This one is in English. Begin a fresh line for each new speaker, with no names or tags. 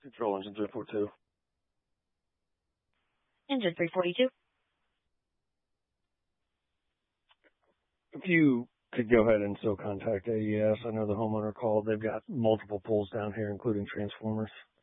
Control engine 342.
Engine 342.
If you could go ahead and still contact AES. I know the homeowner called. They've got multiple poles down here, including transformers.